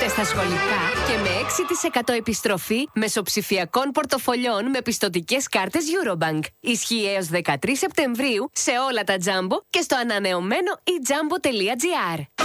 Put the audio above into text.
Και στα σχολικά και με 6% επιστροφή μεσοψηφιακών πορτοφολιών με πιστωτικές κάρτες Eurobank. Ισχύει έως 13 Σεπτεμβρίου σε όλα τα Jumbo και στο ανανεωμένο eJumbo.gr.